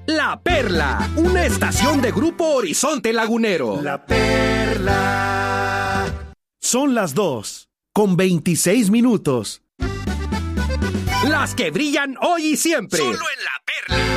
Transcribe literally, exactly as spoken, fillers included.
La Perla, una estación de Grupo Horizonte Lagunero. La Perla. Son las dos, con veintiséis minutos. Las que brillan hoy y siempre. Solo en La Perla.